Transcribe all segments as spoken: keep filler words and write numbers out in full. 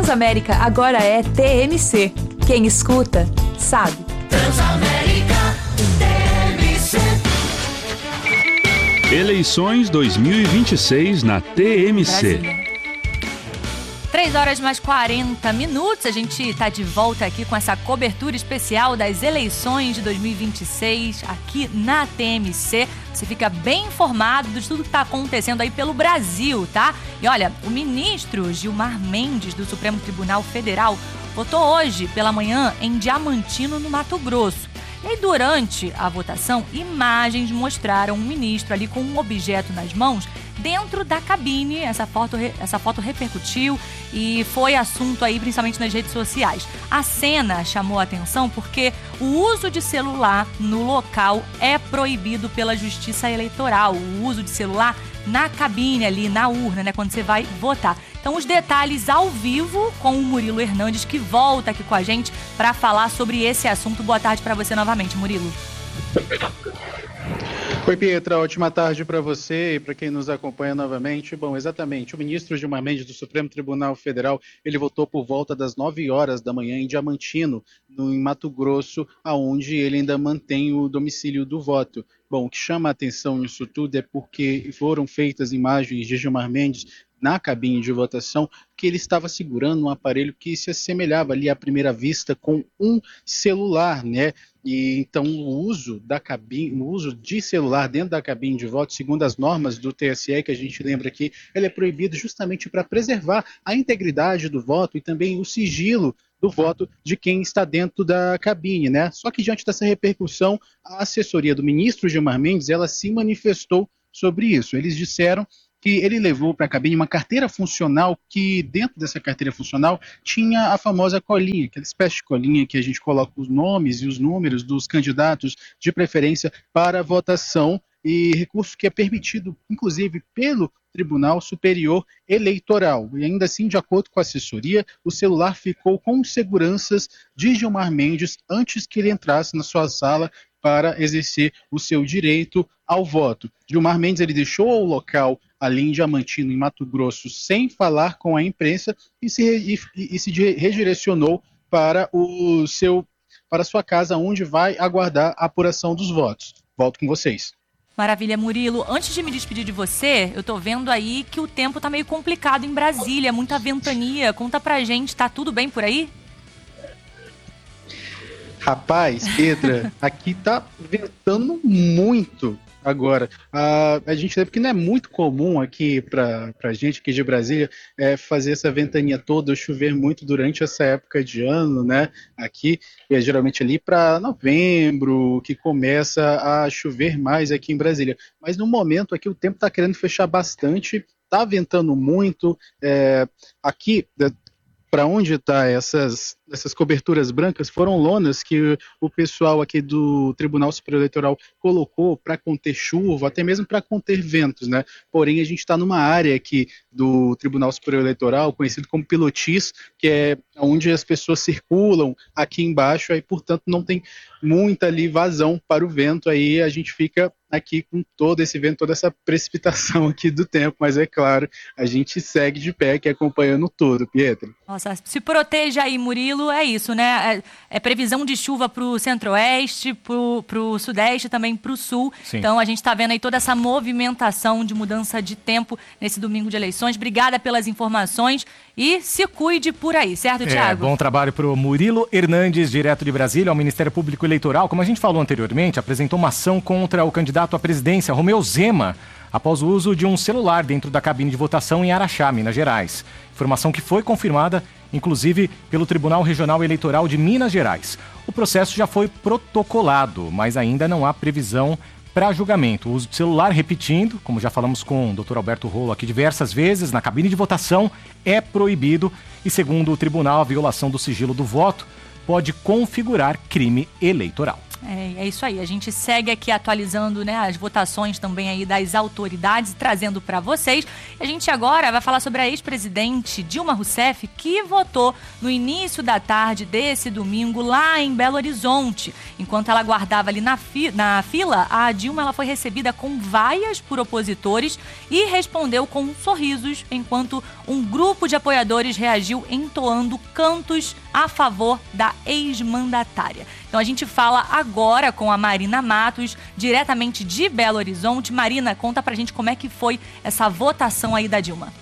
Transamérica agora é T M C. Quem escuta, sabe. Transamérica, T M C. Eleições dois mil e vinte e seis na T M C. Brasília. três horas mais quarenta minutos, a gente está de volta aqui com essa cobertura especial das eleições de dois mil e vinte e seis aqui na T M C. Você fica bem informado de tudo que está acontecendo aí pelo Brasil, tá? E olha, o ministro Gilmar Mendes do Supremo Tribunal Federal votou hoje pela manhã em Diamantino, no Mato Grosso. E aí, durante a votação, imagens mostraram um ministro ali com um objeto nas mãos dentro da cabine. Essa foto, essa foto repercutiu e foi assunto aí principalmente nas redes sociais. A cena chamou a atenção porque o uso de celular no local é proibido pela Justiça Eleitoral. O uso de celular na cabine ali, na urna, né, quando você vai votar. Então, os detalhes ao vivo com o Murilo Hernandes, que volta aqui com a gente para falar sobre esse assunto. Boa tarde para você novamente, Murilo. Oi, Pietra, ótima tarde para você e para quem nos acompanha novamente. Bom, exatamente, o ministro Gilmar Mendes do Supremo Tribunal Federal, ele votou por volta das nove horas da manhã em Diamantino, no, em Mato Grosso, aonde ele ainda mantém o domicílio do voto. Bom, o que chama a atenção nisso tudo é porque foram feitas imagens de Gilmar Mendes na cabine de votação, que ele estava segurando um aparelho que se assemelhava ali à primeira vista com um celular, né? E então o uso da cabine, o uso de celular dentro da cabine de voto, segundo as normas do T S E, que a gente lembra aqui, ele é proibido justamente para preservar a integridade do voto e também o sigilo do voto de quem está dentro da cabine, né? Só que diante dessa repercussão, a assessoria do ministro Gilmar Mendes, ela se manifestou sobre isso. Eles disseram que ele levou para a cabine uma carteira funcional que dentro dessa carteira funcional tinha a famosa colinha, aquela espécie de colinha que a gente coloca os nomes e os números dos candidatos de preferência para a votação, e recurso que é permitido, inclusive, pelo Tribunal Superior Eleitoral. E ainda assim, de acordo com a assessoria, o celular ficou com seguranças de Gilmar Mendes antes que ele entrasse na sua sala para exercer o seu direito ao voto. Gilmar Mendes, ele deixou o local ali em Diamantino, em Mato Grosso, sem falar com a imprensa e se, e, e se redirecionou para o seu, para a sua casa, onde vai aguardar a apuração dos votos. Volto com vocês. Maravilha, Murilo. Antes de me despedir de você, eu tô vendo aí que o tempo tá meio complicado em Brasília, muita ventania. Conta pra gente, tá tudo bem por aí? Rapaz, Petra, aqui tá ventando muito agora. Uh, a gente sabe que não é muito comum aqui pra, pra gente aqui de Brasília é, fazer essa ventania toda, chover muito durante essa época de ano, né? Aqui, é geralmente ali para novembro, que começa a chover mais aqui em Brasília. Mas no momento aqui o tempo tá querendo fechar bastante, tá ventando muito. É, aqui, para onde tá essas, essas coberturas brancas, foram lonas que o pessoal aqui do Tribunal Superior Eleitoral colocou para conter chuva, até mesmo para conter ventos, né? Porém, a gente está numa área aqui do Tribunal Superior Eleitoral, conhecido como pilotis, que é onde as pessoas circulam aqui embaixo, aí, portanto, não tem muita ali vazão para o vento, aí a gente fica aqui com todo esse vento, toda essa precipitação aqui do tempo, mas é claro, a gente segue de pé aqui acompanhando tudo, Pietro. Nossa, se proteja aí, Murilo, é isso, né? É, é previsão de chuva para o centro-oeste, para o sudeste, também para o sul. Sim. Então a gente está vendo aí toda essa movimentação de mudança de tempo nesse domingo de eleições. Obrigada pelas informações e se cuide por aí, certo, Thiago? É, bom trabalho para o Murilo Hernandes, direto de Brasília, ao Ministério Público Eleitoral. Como a gente falou anteriormente, apresentou uma ação contra o candidato à presidência, Romeu Zema, após o uso de um celular dentro da cabine de votação em Araxá, Minas Gerais. Informação que foi confirmada, inclusive, pelo Tribunal Regional Eleitoral de Minas Gerais. O processo já foi protocolado, mas ainda não há previsão para julgamento. O uso de celular, repetindo, como já falamos com o doutor Alberto Rolo aqui diversas vezes, na cabine de votação é proibido e, segundo o tribunal, a violação do sigilo do voto pode configurar crime eleitoral. É, é isso aí, a gente segue aqui atualizando, né, as votações também aí das autoridades, trazendo para vocês. A gente agora vai falar sobre a ex-presidente Dilma Rousseff, que votou no início da tarde desse domingo lá em Belo Horizonte. Enquanto ela aguardava ali na, fi- na fila, a Dilma ela foi recebida com vaias por opositores e respondeu com sorrisos, enquanto um grupo de apoiadores reagiu entoando cantos a favor da ex-mandatária. Então a gente fala agora com a Marina Matos, diretamente de Belo Horizonte. Marina, conta pra gente como é que foi essa votação aí da Dilma.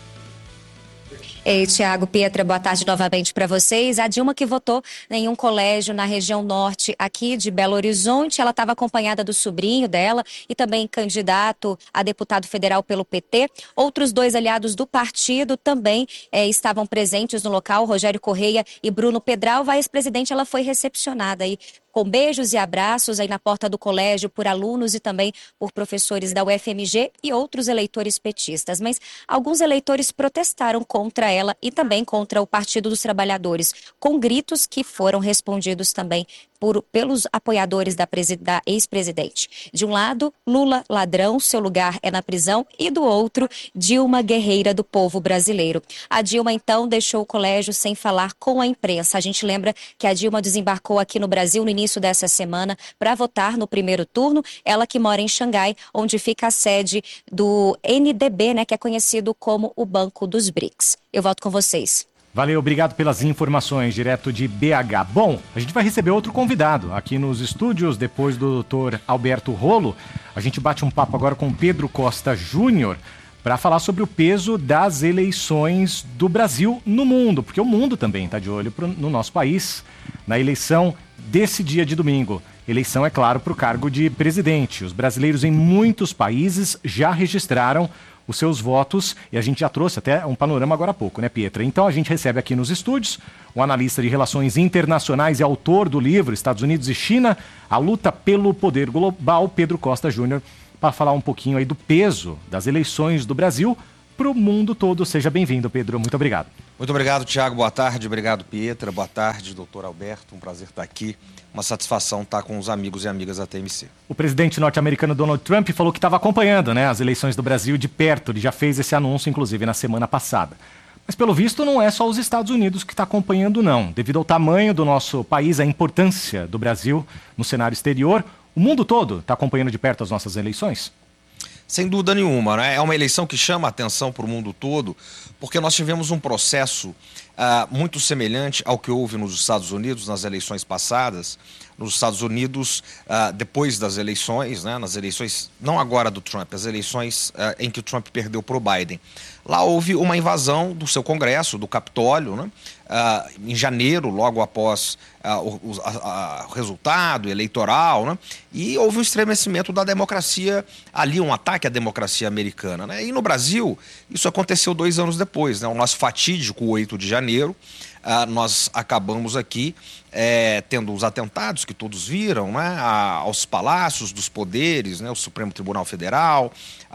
Ei, Tiago, Pietra, boa tarde novamente para vocês. A Dilma que votou em um colégio na região norte aqui de Belo Horizonte, ela estava acompanhada do sobrinho dela e também candidato a deputado federal pelo P T. Outros dois aliados do partido também eh, estavam presentes no local, Rogério Correia e Bruno Pedral. A ex-presidente ela foi recepcionada aí com beijos e abraços aí na porta do colégio por alunos e também por professores da U F M G e outros eleitores petistas. Mas alguns eleitores protestaram contra ela e também contra o Partido dos Trabalhadores, com gritos que foram respondidos também por, pelos apoiadores da, da ex-presidente. De um lado, Lula ladrão, seu lugar é na prisão, e do outro, Dilma guerreira do povo brasileiro. A Dilma, então, deixou o colégio sem falar com a imprensa. A gente lembra que a Dilma desembarcou aqui no Brasil no início dessa semana para votar no primeiro turno. Ela que mora em Xangai, onde fica a sede do N D B, né, que é conhecido como o Banco dos B R I C S. Eu volto com vocês. Valeu, obrigado pelas informações, direto de B H. Bom, a gente vai receber outro convidado aqui nos estúdios, depois do doutor Alberto Rolo. A gente bate um papo agora com Pedro Costa Júnior para falar sobre o peso das eleições do Brasil no mundo, porque o mundo também está de olho pro, no nosso país, na eleição desse dia de domingo. Eleição, é claro, para o cargo de presidente. Os brasileiros em muitos países já registraram os seus votos, e a gente já trouxe até um panorama agora há pouco, né, Pietra? Então a gente recebe aqui nos estúdios o analista de relações internacionais e autor do livro Estados Unidos e China, a luta pelo poder global, Pedro Costa Júnior, para falar um pouquinho aí do peso das eleições do Brasil para o mundo todo. Seja bem-vindo, Pedro. Muito obrigado. Muito obrigado, Tiago. Boa tarde. Obrigado, Pietra. Boa tarde, doutor Alberto. Um prazer estar aqui. Uma satisfação estar com os amigos e amigas da T M C. O presidente norte-americano Donald Trump falou que estava acompanhando, né, as eleições do Brasil de perto. Ele já fez esse anúncio, inclusive, na semana passada. Mas, pelo visto, não é só os Estados Unidos que está acompanhando, não. Devido ao tamanho do nosso país, a importância do Brasil no cenário exterior, o mundo todo está acompanhando de perto as nossas eleições? Sem dúvida nenhuma, né? É uma eleição que chama a atenção para o mundo todo, porque nós tivemos um processo uh, muito semelhante ao que houve nos Estados Unidos nas eleições passadas. Nos Estados Unidos, uh, depois das eleições, né, nas eleições, não agora do Trump, as eleições uh, em que o Trump perdeu para o Biden. Lá houve uma invasão do seu Congresso, do Capitólio, né, uh, em janeiro, logo após uh, o, o, a, a, o resultado eleitoral, né, e houve um estremecimento da democracia ali, um ataque à democracia americana. Né, e no Brasil, isso aconteceu dois anos depois, né, o nosso fatídico oito de janeiro. Uh, nós acabamos aqui é, tendo os atentados que todos viram, né, a, aos palácios dos poderes, né, o Supremo Tribunal Federal,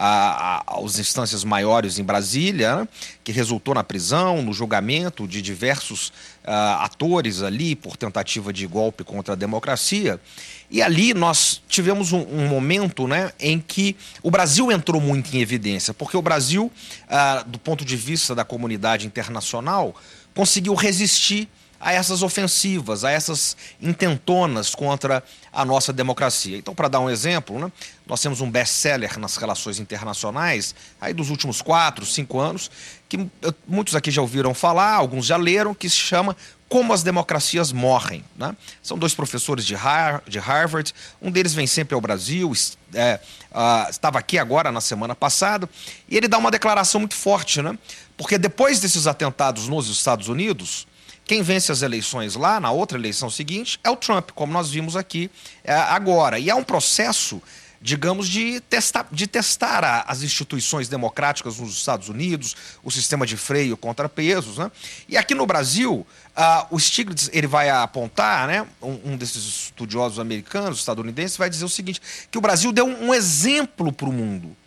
a, a, as instâncias maiores em Brasília, né, que resultou na prisão, no julgamento de diversos uh, atores ali por tentativa de golpe contra a democracia. E ali nós tivemos um, um momento, né, em que o Brasil entrou muito em evidência, porque o Brasil, uh, do ponto de vista da comunidade internacional, conseguiu resistir a essas ofensivas, a essas intentonas contra a nossa democracia. Então, para dar um exemplo, né, nós temos um best-seller nas relações internacionais, aí dos últimos quatro, cinco anos, que muitos aqui já ouviram falar, alguns já leram, que se chama Como as Democracias Morrem. Né? São dois professores de, Har de Harvard, um deles vem sempre ao Brasil, é, uh, estava aqui agora na semana passada, e ele dá uma declaração muito forte, né? Porque depois desses atentados nos Estados Unidos, quem vence as eleições lá, na outra eleição seguinte, é o Trump, como nós vimos aqui é, agora. E é um processo, digamos, de testar, de testar a, as instituições democráticas nos Estados Unidos, o sistema de freio contra pesos, né? E aqui no Brasil, uh, o Stiglitz ele vai apontar, né, um, um desses estudiosos americanos, estadunidenses, vai dizer o seguinte, que o Brasil deu um, um exemplo para o mundo.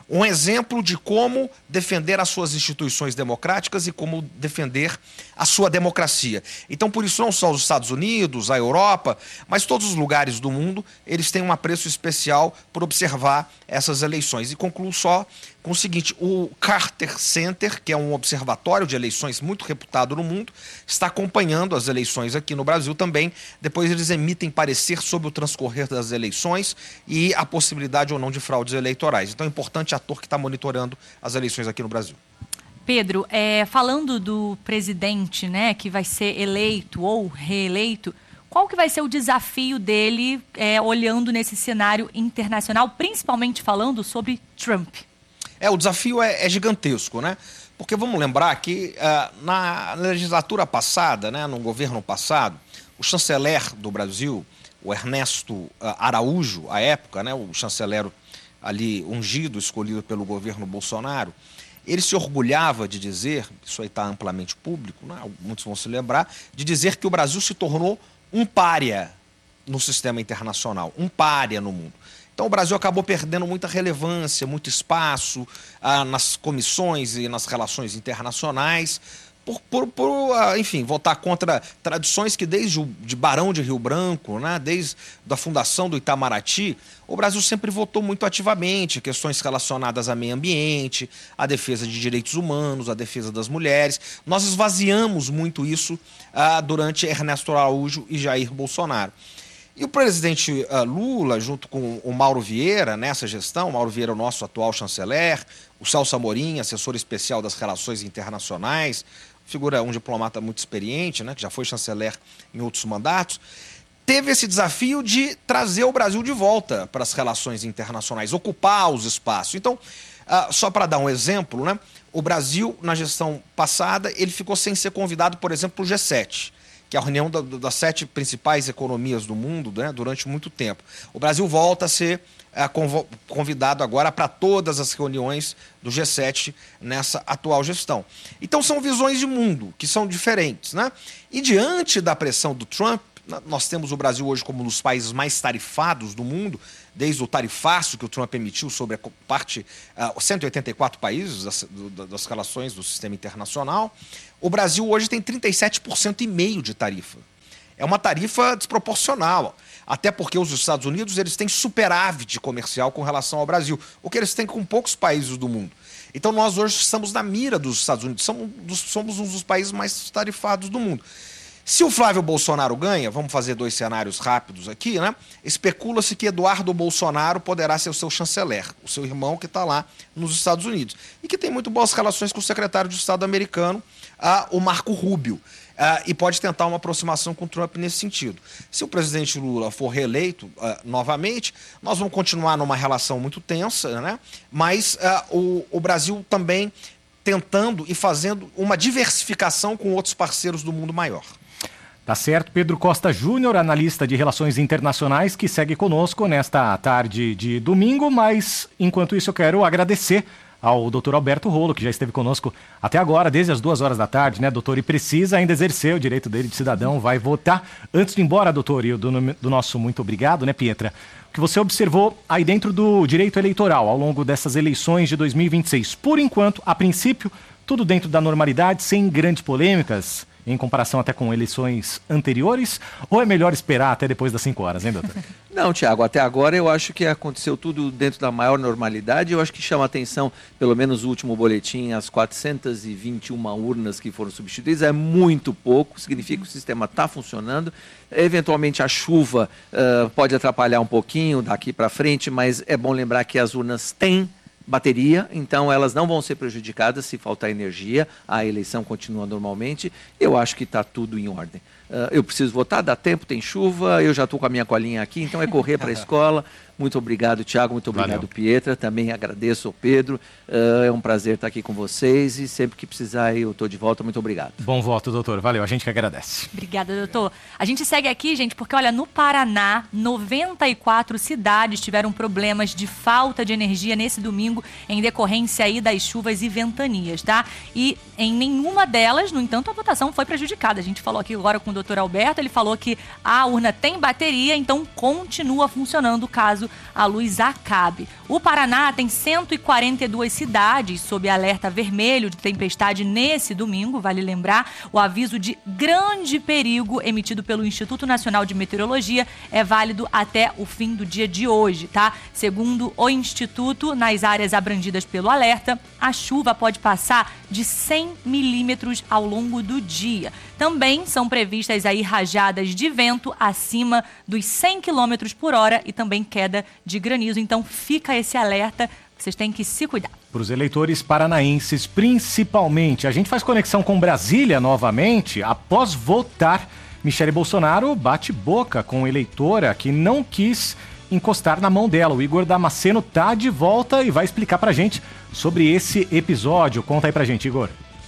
um exemplo de como defender as suas instituições democráticas e como defender a sua democracia. Então, por isso, não só os Estados Unidos, a Europa, mas todos os lugares do mundo, eles têm um apreço especial por observar essas eleições. E concluo só com o seguinte: o Carter Center, que é um observatório de eleições muito reputado no mundo, está acompanhando as eleições aqui no Brasil também. Depois eles emitem parecer sobre o transcorrer das eleições e a possibilidade ou não de fraudes eleitorais. Então é importante ator que está monitorando as eleições aqui no Brasil. Pedro, é, falando do presidente, né, que vai ser eleito ou reeleito, qual que vai ser o desafio dele é, olhando nesse cenário internacional, principalmente falando sobre Trump? É, o desafio é, é gigantesco, né? Porque vamos lembrar que uh, na legislatura passada, né, no governo passado, o chanceler do Brasil, o Ernesto uh, Araújo, à época, né, o chanceler ali ungido, escolhido pelo governo Bolsonaro, ele se orgulhava de dizer, isso aí está amplamente público, né, muitos vão se lembrar, de dizer que o Brasil se tornou um pária no sistema internacional, um pária no mundo. Então o Brasil acabou perdendo muita relevância, muito espaço ah, nas comissões e nas relações internacionais, por, por, por ah, enfim, votar contra tradições que desde o de Barão de Rio Branco, né, desde a fundação do Itamaraty, o Brasil sempre votou muito ativamente, questões relacionadas a meio ambiente, a defesa de direitos humanos, a defesa das mulheres. Nós esvaziamos muito isso ah, durante Ernesto Araújo e Jair Bolsonaro. E o presidente uh, Lula, junto com o Mauro Vieira, nessa gestão, o Mauro Vieira é o nosso atual chanceler, o Celso Amorim, assessor especial das relações internacionais, figura um diplomata muito experiente, né, que já foi chanceler em outros mandatos, teve esse desafio de trazer o Brasil de volta para as relações internacionais, ocupar os espaços. Então, uh, só para dar um exemplo, né, o Brasil, na gestão passada, ele ficou sem ser convidado, por exemplo, para o G sete, que é a reunião da, das sete principais economias do mundo, né, durante muito tempo. O Brasil volta a ser é, convidado agora para todas as reuniões do G sete nessa atual gestão. Então são visões de mundo que são diferentes, né? E diante da pressão do Trump, nós temos o Brasil hoje como um dos países mais tarifados do mundo, desde o tarifaço que o Trump emitiu sobre a parte, uh, cento e oitenta e quatro países das, do, das relações do sistema internacional. O Brasil hoje tem trinta e sete por cento e meio de tarifa. É uma tarifa desproporcional, até porque os Estados Unidos eles têm superávit comercial com relação ao Brasil, o que eles têm com poucos países do mundo. Então nós hoje estamos na mira dos Estados Unidos, somos, somos um dos países mais tarifados do mundo. Se o Flávio Bolsonaro ganha, vamos fazer dois cenários rápidos aqui, né? Especula-se que Eduardo Bolsonaro poderá ser o seu chanceler, o seu irmão que está lá nos Estados Unidos. E que tem muito boas relações com o secretário de Estado americano, ah, o Marco Rubio. Ah, e pode tentar uma aproximação com o Trump nesse sentido. Se o presidente Lula for reeleito ah, novamente, nós vamos continuar numa relação muito tensa, né? Mas ah, o, o Brasil também tentando e fazendo uma diversificação com outros parceiros do mundo maior. Tá certo, Pedro Costa Júnior, analista de relações internacionais, que segue conosco nesta tarde de domingo, mas enquanto isso eu quero agradecer ao doutor Alberto Rolo, que já esteve conosco até agora, desde as duas horas da tarde, né, doutor? E precisa ainda exercer o direito dele de cidadão, vai votar. Antes de ir embora, doutor, e do, do nosso muito obrigado, né, Pietra? O que você observou aí dentro do direito eleitoral ao longo dessas eleições de dois mil e vinte e seis. Por enquanto, a princípio, tudo dentro da normalidade, sem grandes polêmicas, em comparação até com eleições anteriores? Ou é melhor esperar até depois das cinco horas, hein, doutor? Não, Tiago, até agora eu acho que aconteceu tudo dentro da maior normalidade. Eu acho que chama atenção, pelo menos o último boletim, as quatrocentas e vinte e uma urnas que foram substituídas. É muito pouco, significa que o sistema está funcionando. Eventualmente a chuva uh, pode atrapalhar um pouquinho daqui para frente, mas é bom lembrar que as urnas têm bateria, então elas não vão ser prejudicadas se faltar energia, a eleição continua normalmente. Eu acho que está tudo em ordem. Uh, eu preciso votar, dá tempo, tem chuva, eu já estou com a minha colinha aqui, então é correr para a escola. Muito obrigado, Tiago, muito obrigado, Valeu. Pietra, também agradeço ao Pedro, uh, é um prazer estar aqui com vocês e sempre que precisar eu estou de volta, muito obrigado. Bom voto, doutor, valeu, a gente que agradece. Obrigada, doutor. A gente segue aqui, gente, porque olha, no Paraná, noventa e quatro cidades tiveram problemas de falta de energia nesse domingo em decorrência aí das chuvas e ventanias, tá? E em nenhuma delas, no entanto, a votação foi prejudicada. A gente falou aqui agora com o doutor Alberto, ele falou que a urna tem bateria, então continua funcionando caso caso a luz acabe. O Paraná tem cento e quarenta e duas cidades sob alerta vermelho de tempestade nesse domingo, vale lembrar. O aviso de grande perigo emitido pelo Instituto Nacional de Meteorologia é válido até o fim do dia de hoje, tá? Segundo o Instituto, nas áreas abrangidas pelo alerta, a chuva pode passar de cem milímetros ao longo do dia. Também são previstas aí rajadas de vento acima dos cem quilômetros por hora e também queda de granizo. Então fica esse alerta, vocês têm que se cuidar. Para os eleitores paranaenses, principalmente, a gente faz conexão com Brasília novamente. Após votar, Michele Bolsonaro bate boca com eleitora que não quis encostar na mão dela. O Igor Damasceno tá de volta e vai explicar pra gente sobre esse episódio. Conta aí pra gente, Igor.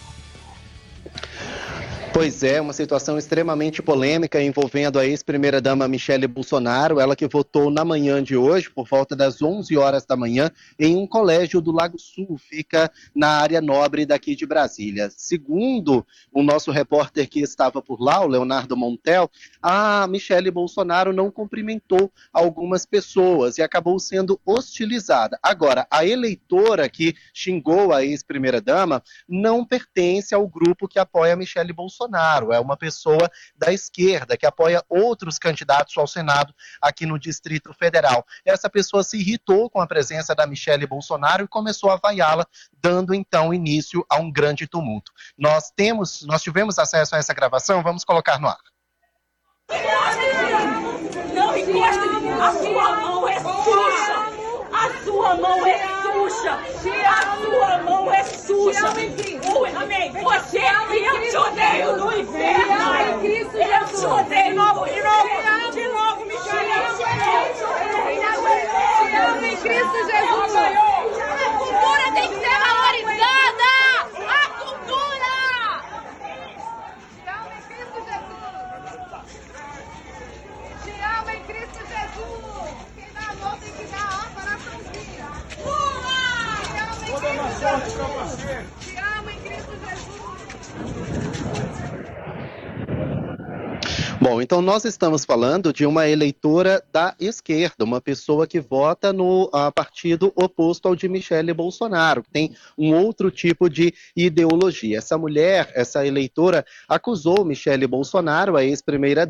Pois é, uma situação extremamente polêmica envolvendo a ex-primeira-dama Michele Bolsonaro, ela que votou na manhã de hoje, por volta das onze horas da manhã, em um colégio do Lago Sul, fica na área nobre daqui de Brasília. Segundo o nosso repórter que estava por lá, o Leonardo Montel, a Michele Bolsonaro não cumprimentou algumas pessoas e acabou sendo hostilizada. Agora, a eleitora que xingou a ex-primeira-dama não pertence ao grupo que apoia a Michele Bolsonaro. Bolsonaro, é uma pessoa da esquerda que apoia outros candidatos ao Senado aqui no Distrito Federal. Essa pessoa se irritou com a presença da Michele Bolsonaro e começou a vaiá-la, dando então início a um grande tumulto. Nós temos, nós tivemos acesso a essa gravação, vamos colocar no ar. Não encosta em mim, a sua mão é suja! A sua mão é suja! A sua mão é suja! Amém! Você, eu te odeio no inferno! Eu te odeio de novo, de novo, de novo, Michele! Te amo em Cristo Jesus! A cultura tem que ser valorizada! A cultura! Te amo em Cristo Jesus! Te amo em Cristo Jesus! Quem dá a mão tem que dar a coraçãozinho! Pula! Te amo em Cristo Jesus! Te amo em Cristo Jesus! Bom, então nós estamos falando de uma eleitora da esquerda, uma pessoa que vota no uh, partido oposto ao de Michele Bolsonaro, que tem um outro tipo de ideologia. Essa mulher, essa eleitora, acusou Michele Bolsonaro, a ex-primeira